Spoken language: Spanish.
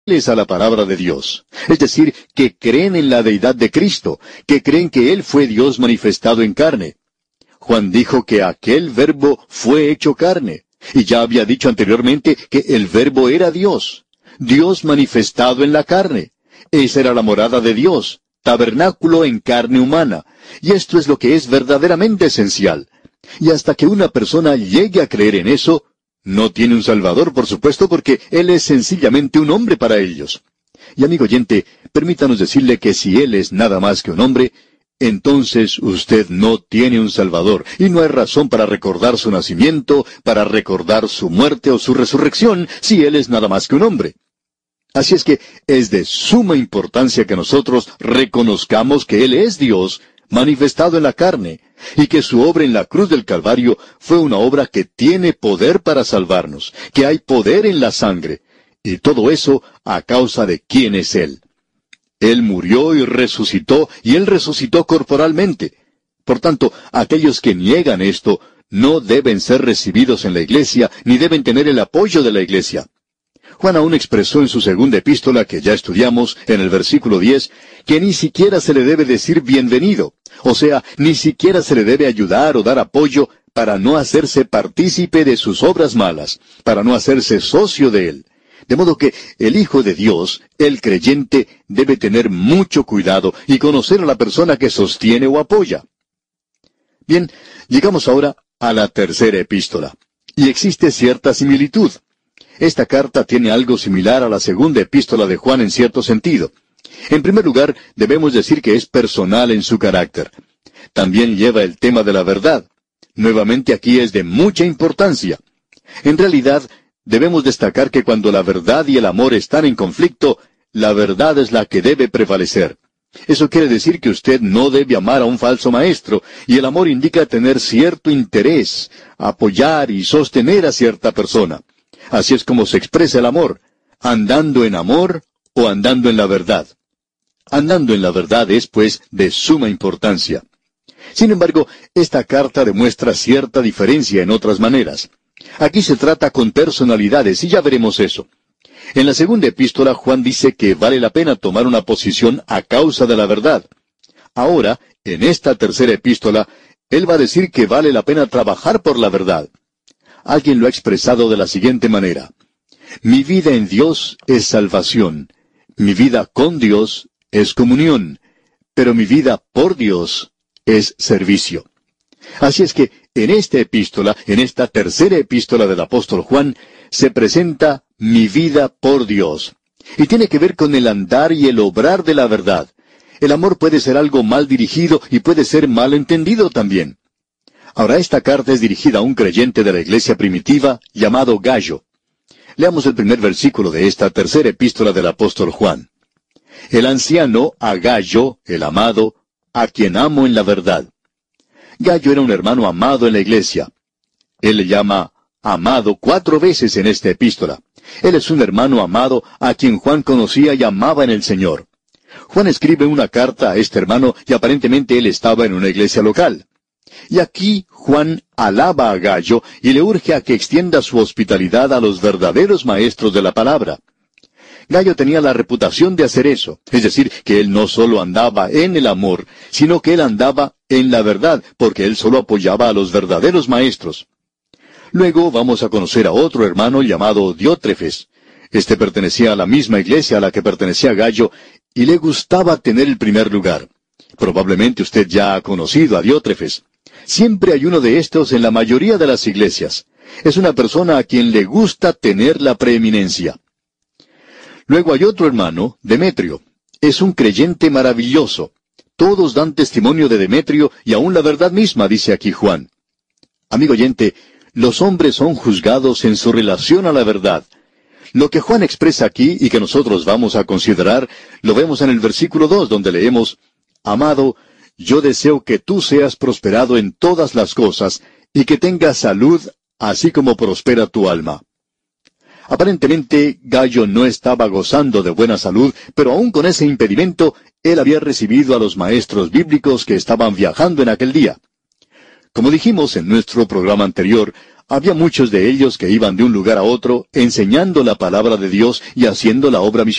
a la palabra de Dios. Es decir, que creen en la deidad de Cristo, que creen que Él fue Dios manifestado en carne. Juan dijo que aquel verbo fue hecho carne, y ya había dicho anteriormente que el verbo era Dios, Dios manifestado en la carne. Esa era la morada de Dios, tabernáculo en carne humana, y esto es lo que es verdaderamente esencial. Y hasta que una persona llegue a creer en eso, no tiene un Salvador, por supuesto, porque Él es sencillamente un hombre para ellos. Y amigo oyente, permítanos decirle que si Él es nada más que un hombre, entonces usted no tiene un Salvador, y no hay razón para recordar su nacimiento, para recordar su muerte o su resurrección, si Él es nada más que un hombre. Así es que es de suma importancia que nosotros reconozcamos que Él es Dios, manifestado en la carne, y que su obra en la cruz del Calvario fue una obra que tiene poder para salvarnos, que hay poder en la sangre, y todo eso a causa de quién es Él. Él murió y Él resucitó corporalmente. Por tanto, aquellos que niegan esto no deben ser recibidos en la iglesia, ni deben tener el apoyo de la iglesia. Juan aún expresó en su segunda epístola, que ya estudiamos, en el versículo 10, que ni siquiera se le debe decir bienvenido, o sea, ni siquiera se le debe ayudar o dar apoyo para no hacerse partícipe de sus obras malas, para no hacerse socio de él. De modo que el Hijo de Dios, el creyente, debe tener mucho cuidado y conocer a la persona que sostiene o apoya. Bien, llegamos ahora a la tercera epístola, y existe cierta similitud. Esta carta tiene algo similar a la segunda epístola de Juan en cierto sentido. En primer lugar, debemos decir que es personal en su carácter. También lleva el tema de la verdad. Nuevamente aquí es de mucha importancia. En realidad, debemos destacar que cuando la verdad y el amor están en conflicto, la verdad es la que debe prevalecer. Eso quiere decir que usted no debe amar a un falso maestro, y el amor indica tener cierto interés, apoyar y sostener a cierta persona. Así es como se expresa el amor, andando en amor o andando en la verdad. Andando en la verdad es, pues, de suma importancia. Sin embargo, esta carta demuestra cierta diferencia en otras maneras. Aquí se trata con personalidades, y ya veremos eso. En la segunda epístola, Juan dice que vale la pena tomar una posición a causa de la verdad. Ahora, en esta tercera epístola, él va a decir que vale la pena trabajar por la verdad. Alguien lo ha expresado de la siguiente manera: mi vida en Dios es salvación, mi vida con Dios es comunión, pero mi vida por Dios es servicio. Así es que en esta epístola, en esta tercera epístola del apóstol Juan, se presenta mi vida por Dios. Y tiene que ver con el andar y el obrar de la verdad. El amor puede ser algo mal dirigido y puede ser mal entendido también. Ahora, esta carta es dirigida a un creyente de la iglesia primitiva llamado Gallo. Leamos el primer versículo de esta tercera epístola del apóstol Juan. El anciano a Gallo, el amado, a quien amo en la verdad. Gallo era un hermano amado en la iglesia. Él le llama amado 4 veces en esta epístola. Él es un hermano amado a quien Juan conocía y amaba en el Señor. Juan escribe una carta a este hermano y aparentemente él estaba en una iglesia local. Y aquí Juan alaba a Gallo y le urge a que extienda su hospitalidad a los verdaderos maestros de la palabra. Gallo tenía la reputación de hacer eso, es decir, que él no solo andaba en el amor, sino que él andaba en la verdad, porque él solo apoyaba a los verdaderos maestros. Luego vamos a conocer a otro hermano llamado Diótrefes. Este pertenecía a la misma iglesia a la que pertenecía Gallo, y le gustaba tener el primer lugar. Probablemente usted ya ha conocido a Diótrefes. Siempre hay uno de estos en la mayoría de las iglesias. Es una persona a quien le gusta tener la preeminencia. Luego hay otro hermano, Demetrio. Es un creyente maravilloso. Todos dan testimonio de Demetrio y aún la verdad misma, dice aquí Juan. Amigo oyente, los hombres son juzgados en su relación a la verdad. Lo que Juan expresa aquí y que nosotros vamos a considerar, lo vemos en el versículo 2, donde leemos: Amado, yo deseo que tú seas prosperado en todas las cosas y que tengas salud, así como prospera tu alma. Aparentemente, Gallo no estaba gozando de buena salud, pero aún con ese impedimento, él había recibido a los maestros bíblicos que estaban viajando en aquel día. Como dijimos en nuestro programa anterior, había muchos de ellos que iban de un lugar a otro, enseñando la palabra de Dios y haciendo la obra misionera.